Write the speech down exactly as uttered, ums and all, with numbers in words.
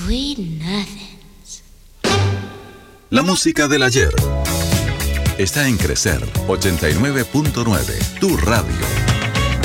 Sweet nothings. La música del ayer está en Crecer ochenta y nueve punto nueve, tu radio.